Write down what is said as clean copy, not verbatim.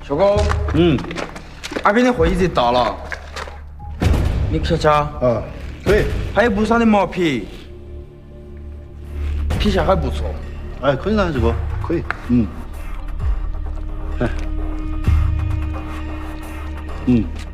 小高，阿斌的会议日到了，你瞧瞧。 啊，可以。 还有不少的毛皮，皮下还不错。 哎，可以噻，这个可以。哎，